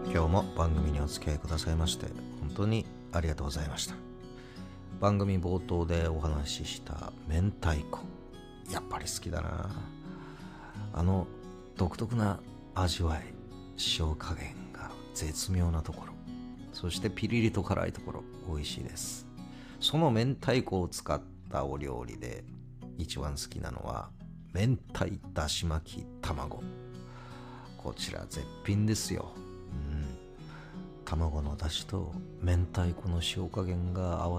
今日も番組にお付き合いくださいまして本当にありがとうございました。番組冒頭でお話しした明太子、やっぱり好きだな。独特な味わい、塩加減が絶妙なところ、そしてピリリと辛いところ、美味しいです。その明太子を使ったお料理で一番好きなのは明太だし巻き卵。こちら絶品ですよ。卵のだしと明太子の塩加減が合わ